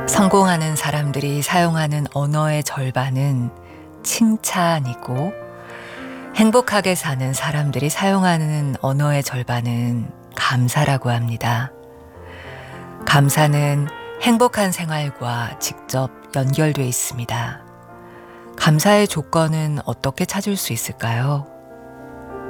성공하는 사람들이 사용하는 언어의 절반은 칭찬이고, 행복하게 사는 사람들이 사용하는 언어의 절반은 감사라고 합니다. 감사는 행복한 생활과 직접 연결돼 있습니다. 감사의 조건은 어떻게 찾을 수 있을까요?